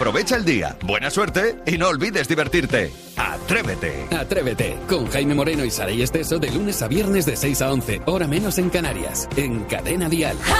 Aprovecha el día, buena suerte y no olvides divertirte. ¡Atrévete! Atrévete, con Jaime Moreno y Saray Esteso de lunes a viernes de 6 a 11, hora menos en Canarias, en Cadena Dial.